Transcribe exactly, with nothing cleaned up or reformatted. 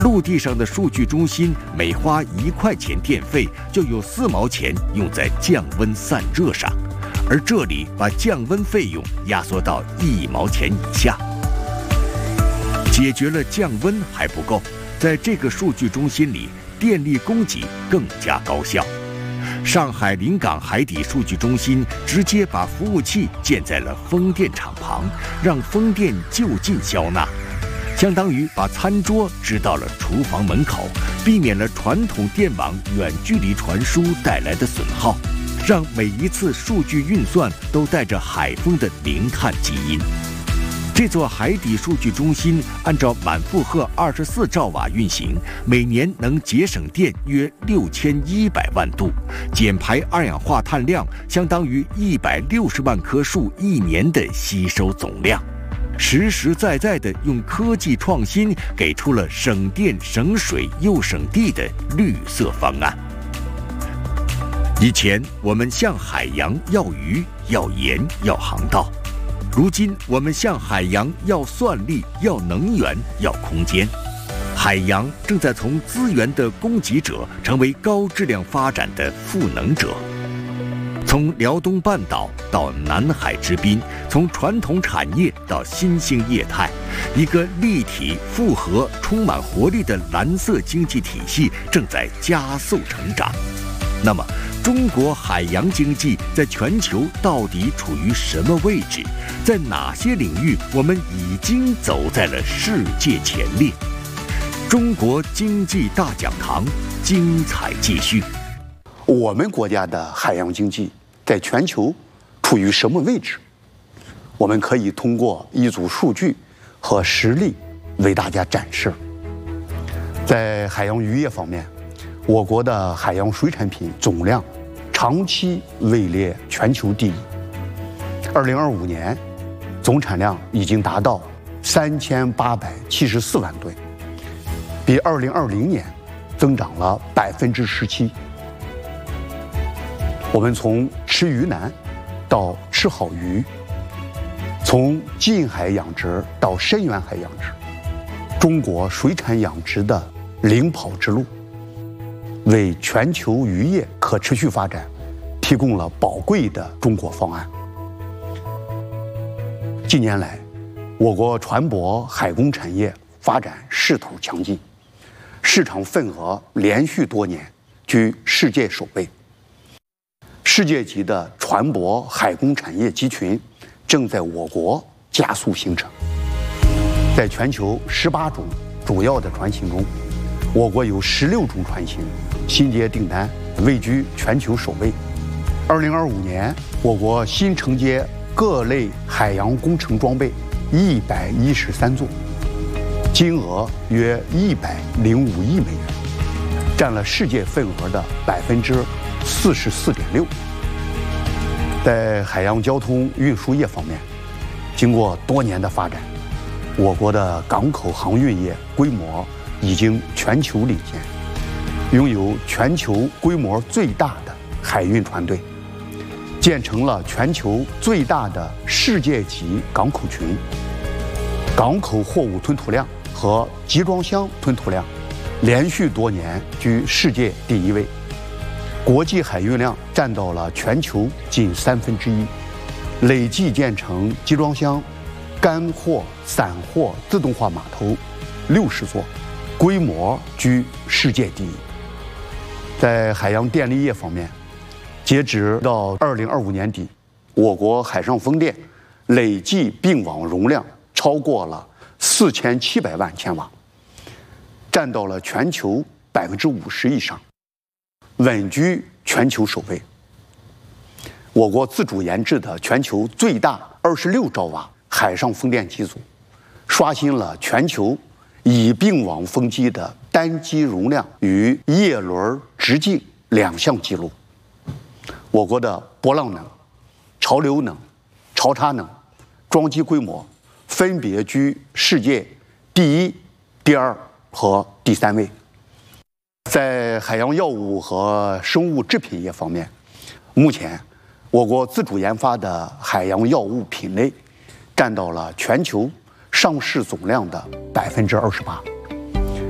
陆地上的数据中心每花一块钱电费，就有四毛钱用在降温散热上，而这里把降温费用压缩到一毛钱以下。解决了降温还不够，在这个数据中心里，电力供给更加高效。上海临港海底数据中心直接把服务器建在了风电场旁，让风电就近消纳，相当于把餐桌支到了厨房门口，避免了传统电网远距离传输带来的损耗，让每一次数据运算都带着海风的零碳基因。这座海底数据中心按照满负荷二十四兆瓦运行，每年能节省电约六千一百万度，减排二氧化碳量相当于一百六十万棵树一年的吸收总量，实实在在地用科技创新给出了省电省水又省地的绿色方案。以前我们向海洋要鱼、要盐、要航道。如今，我们向海洋要算力、要能源、要空间。海洋正在从资源的供给者成为高质量发展的赋能者。从辽东半岛到南海之滨，从传统产业到新兴业态，一个立体、复合、充满活力的蓝色经济体系正在加速成长。那么，中国海洋经济在全球到底处于什么位置？在哪些领域我们已经走在了世界前列？中国经济大讲堂精彩继续。 我们国家的海洋经济在全球处于什么位置？我们可以通过一组数据和实例为大家展示。在海洋渔业方面，我国的海洋水产品总量长期位列全球第一。二零二五年，总产量已经达到三千八百七十四万吨，比二零二零年增长了百分之十七。我们从吃鱼难到吃好鱼，从近海养殖到深远海养殖，中国水产养殖的领跑之路，为全球渔业可持续发展提供了宝贵的中国方案。近年来，我国船舶海工产业发展势头强劲，市场份额连续多年居世界首位。世界级的船舶海工产业集群正在我国加速形成。在全球十八种主要的船型中，我国有十六种船型新接订单位居全球首位。二零二五年，我国新承接各类海洋工程装备一百一十三座，金额约一百零五亿美元，占了世界份额的百分之四十四点六。在海洋交通运输业方面，经过多年的发展，我国的港口航运业规模已经全球领先，拥有全球规模最大的海运船队，建成了全球最大的世界级港口群，港口货物吞吐量和集装箱吞吐量连续多年居世界第一位，国际海运量占到了全球近三分之一，累计建成集装箱、干货、散货自动化码头六十座，规模居世界第一。在海洋电力业方面，截止到二零二五年底，我国海上风电累计并网容量超过了四千七百万千瓦，占到了全球百分之五十以上，稳居全球首位。我国自主研制的全球最大二十六兆瓦海上风电机组，刷新了全球已并网风机的单机容量与叶轮直径两项记录。我国的波浪能、潮流能、潮差能装机规模分别居世界第一、第二和第三位。在海洋药物和生物制品业方面，目前我国自主研发的海洋药物品类占到了全球上市总量的百分之二十八。